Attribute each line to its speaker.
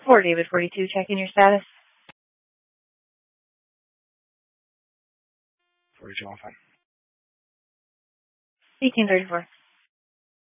Speaker 1: For David 42, checking your status.
Speaker 2: 42 on fine.
Speaker 1: 1834.